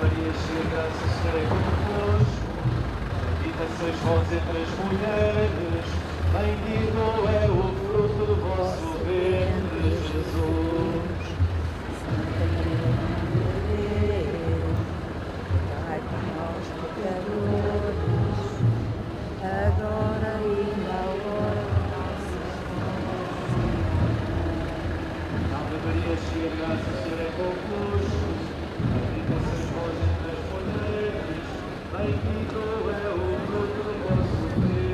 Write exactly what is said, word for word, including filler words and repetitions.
Maria, cheia de graça, o Senhor é convosco. Bendita sois vós entre as mulheres, bendito é o fruto do vosso ventre, Jesus. Santa Maria, Mãe de Deus, rogai por nós, pecadores, agora e na hora da nossa morte. Ave Maria, cheia de graça, o Senhor é convosco. Bendita sois vós entre as mulheres, bendito é o fruto do vosso ventre.